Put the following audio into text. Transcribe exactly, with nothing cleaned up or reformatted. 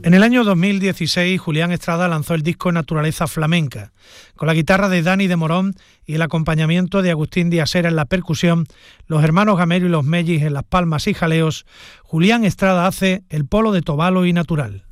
En el año dos mil dieciséis, Julián Estrada lanzó el disco Naturaleza Flamenca. Con la guitarra de Dani de Morón y el acompañamiento de Agustín Díaz-Sera en la percusión, los hermanos Gamero y los Mellis en las palmas y jaleos, Julián Estrada hace el polo de Tobalo y Natural.